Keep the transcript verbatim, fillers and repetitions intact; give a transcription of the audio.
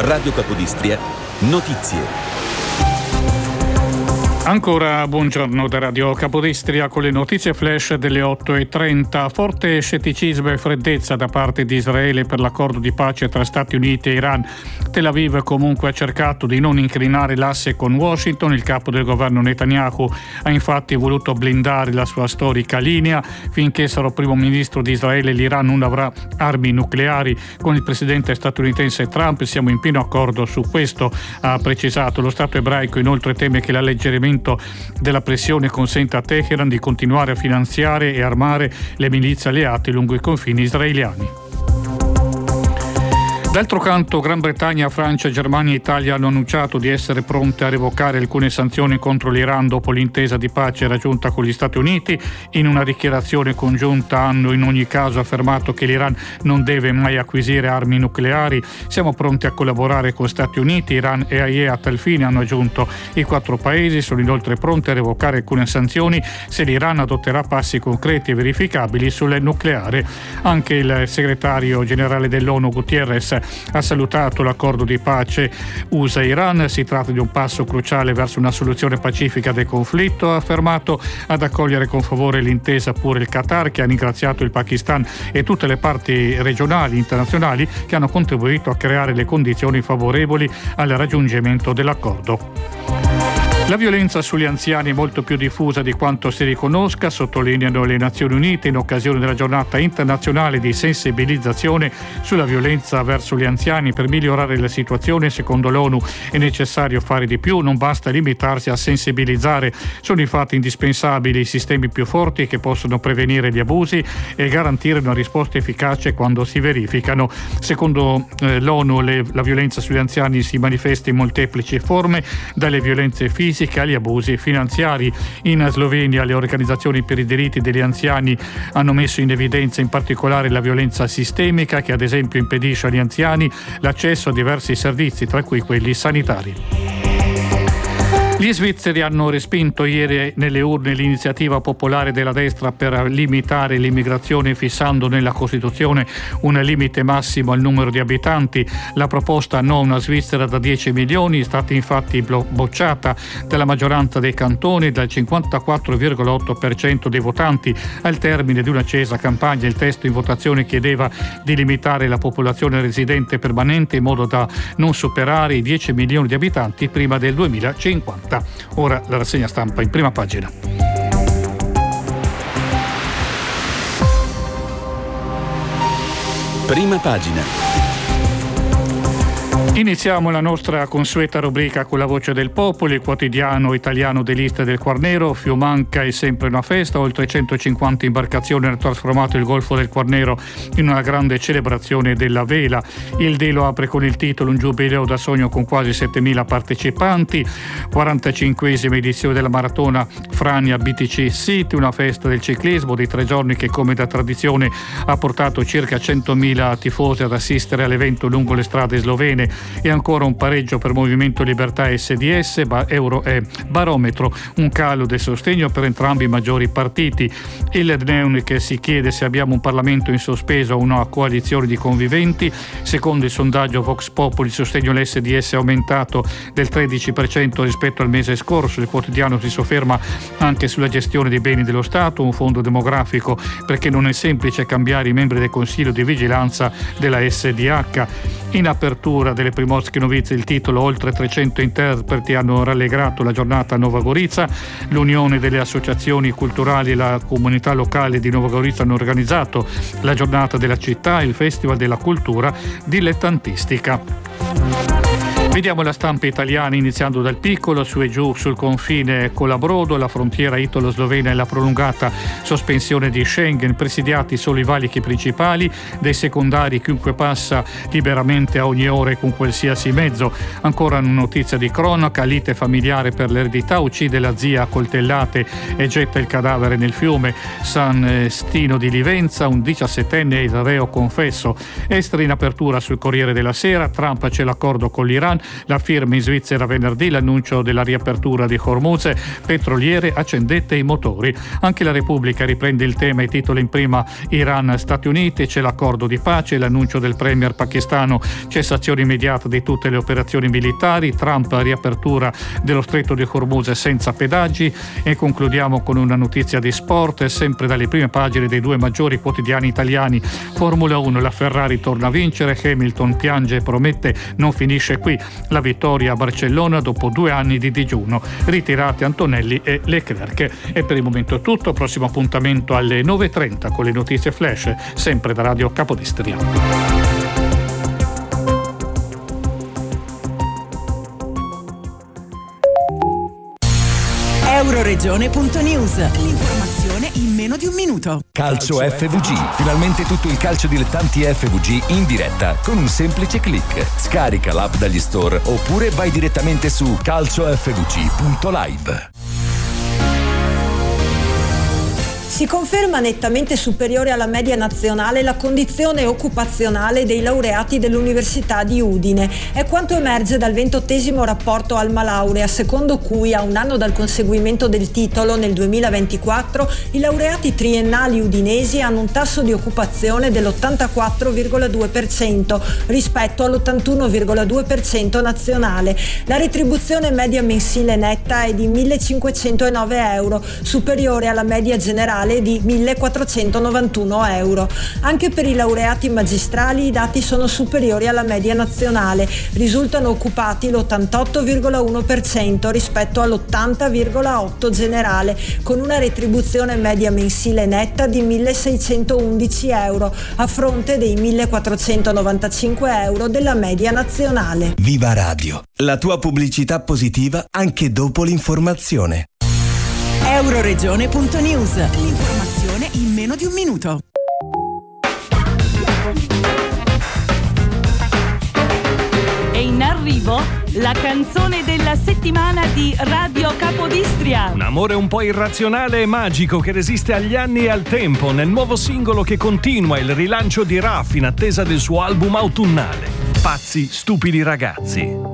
Radio Capodistria, notizie. Ancora buongiorno da Radio Capodistria con le notizie flash delle otto e trenta. Forte scetticismo e freddezza da parte di Israele per l'accordo di pace tra Stati Uniti e Iran. Tel Aviv comunque ha cercato di non incrinare l'asse con Washington. Il capo del governo Netanyahu ha infatti voluto blindare la sua storica linea. Finché sarò primo ministro di Israele, l'Iran non avrà armi nucleari. Con il presidente statunitense Trump siamo in pieno accordo su questo, ha precisato. Lo Stato ebraico inoltre teme che l'alleggerimento della pressione consente a Teheran di continuare a finanziare e armare le milizie alleate lungo i confini israeliani. D'altro canto, Gran Bretagna, Francia, Germania e Italia hanno annunciato di essere pronte a revocare alcune sanzioni contro l'Iran dopo l'intesa di pace raggiunta con gli Stati Uniti. In una dichiarazione congiunta hanno in ogni caso affermato che l'Iran non deve mai acquisire armi nucleari. Siamo pronti a collaborare con Stati Uniti, Iran e A I E a tal fine, hanno aggiunto. I quattro paesi sono inoltre pronti a revocare alcune sanzioni se l'Iran adotterà passi concreti e verificabili sul nucleare. Anche il segretario generale dell'ONU Guterres ha salutato l'accordo di pace U S A-Iran. Si tratta di un passo cruciale verso una soluzione pacifica del conflitto. Ha affermato ad accogliere con favore l'intesa pure il Qatar, che ha ringraziato il Pakistan e tutte le parti regionali e internazionali che hanno contribuito a creare le condizioni favorevoli al raggiungimento dell'accordo. La violenza sugli anziani è molto più diffusa di quanto si riconosca, sottolineano le Nazioni Unite in occasione della giornata internazionale di sensibilizzazione sulla violenza verso gli anziani. Per migliorare la situazione, secondo l'ONU, è necessario fare di più, non basta limitarsi a sensibilizzare. Sono infatti indispensabili sistemi più forti che possono prevenire gli abusi e garantire una risposta efficace quando si verificano. Secondo eh, l'ONU, le, la violenza sugli anziani si manifesta in molteplici forme, dalle violenze fisiche agli abusi finanziari. In Slovenia le organizzazioni per i diritti degli anziani hanno messo in evidenza in particolare la violenza sistemica, che ad esempio impedisce agli anziani l'accesso a diversi servizi, tra cui quelli sanitari. Gli svizzeri hanno respinto ieri nelle urne l'iniziativa popolare della destra per limitare l'immigrazione, fissando nella Costituzione un limite massimo al numero di abitanti. La proposta No una Svizzera da dieci milioni è stata infatti bocciata dalla maggioranza dei cantoni e dal cinquantaquattro virgola otto per cento dei votanti. Al termine di un'accesa campagna, il testo in votazione chiedeva di limitare la popolazione residente permanente in modo da non superare i dieci milioni di abitanti prima del duemilacinquanta. Ora la rassegna stampa in prima pagina. Prima pagina. Iniziamo la nostra consueta rubrica con la voce del popolo, il quotidiano italiano dell'Istra del Quarnero. Fiumanca è sempre una festa, oltre centocinquanta imbarcazioni hanno trasformato il Golfo del Quarnero in una grande celebrazione della vela. Il Delo apre con il titolo Un giubileo da sogno con quasi settemila partecipanti, quarantacinquesima edizione della maratona Frania B T C City, una festa del ciclismo di tre giorni che come da tradizione ha portato circa centomila tifosi ad assistere all'evento lungo le strade slovene. E ancora un pareggio per Movimento Libertà S D S, Euro e Barometro, un calo del sostegno per entrambi i maggiori partiti. Il D N E U che si chiede se abbiamo un Parlamento in sospeso o una coalizione di conviventi. Secondo il sondaggio Vox Populi il sostegno all'S D S è aumentato del tredici per cento rispetto al mese scorso. Il quotidiano si sofferma anche sulla gestione dei beni dello Stato, un fondo demografico perché non è semplice cambiare i membri del Consiglio di Vigilanza della S D H. In apertura delle Primorske Novizie il titolo oltre trecento interpreti hanno rallegrato la giornata a Nova Gorica. L'Unione delle Associazioni Culturali e la comunità locale di Nova Gorica hanno organizzato la giornata della città, il Festival della Cultura Dilettantistica. Vediamo la stampa italiana iniziando dal piccolo, su e giù sul confine con l'Abrodo, la frontiera italo-slovena e la prolungata sospensione di Schengen, presidiati solo i valichi principali, dei secondari chiunque passa liberamente a ogni ora e con qualsiasi mezzo. Ancora una notizia di cronaca, lite familiare per l'eredità, uccide la zia a coltellate e getta il cadavere nel fiume. San Stino di Livenza, un diciassettenne è il reo confesso. Esteri in apertura sul Corriere della Sera, Trump c'è l'accordo con l'Iran, la firma in Svizzera venerdì l'annuncio della riapertura di Hormuz, petroliere, accendette i motori. Anche la Repubblica riprende il tema e titola in prima Iran-Stati Uniti, c'è l'accordo di pace, l'annuncio del premier pakistano, cessazione immediata di tutte le operazioni militari, Trump riapertura dello stretto di Hormuz senza pedaggi. E concludiamo con una notizia di sport, sempre dalle prime pagine dei due maggiori quotidiani italiani. Formula uno, la Ferrari torna a vincere, Hamilton piange e promette non finisce qui, la vittoria a Barcellona dopo due anni di digiuno, ritirati Antonelli e Leclerc. E per il momento è tutto, prossimo appuntamento alle nove e trenta con le notizie flash, sempre da Radio Capodistria. Euroregione punto news. L'informazione in meno di un minuto. Calcio F V G. Finalmente tutto il calcio dilettanti F V G in diretta con un semplice click. Scarica l'app dagli store oppure vai direttamente su calcio f v g punto live. Si conferma nettamente superiore alla media nazionale la condizione occupazionale dei laureati dell'Università di Udine. È quanto emerge dal ventottesimo rapporto Alma Laurea, secondo cui a un anno dal conseguimento del titolo nel duemilaventiquattro i laureati triennali udinesi hanno un tasso di occupazione dell'ottantaquattro virgola due per cento rispetto all'ottantuno virgola due per cento nazionale. La retribuzione media mensile netta è di millecinquecentonove euro, superiore alla media generale di millequattrocentonovantuno euro. Anche per i laureati magistrali i dati sono superiori alla media nazionale. Risultano occupati l'ottantotto virgola uno per cento rispetto all'ottanta virgola otto per cento generale, con una retribuzione media mensile netta di milleseicentoundici euro a fronte dei millequattrocentonovantacinque euro della media nazionale. Viva Radio, la tua pubblicità positiva anche dopo l'informazione. Euroregione punto news. L'informazione in meno di un minuto. È in arrivo la canzone della settimana di Radio Capodistria. Un amore un po' irrazionale e magico che resiste agli anni e al tempo nel nuovo singolo che continua il rilancio di Raf in attesa del suo album autunnale. Pazzi, stupidi ragazzi.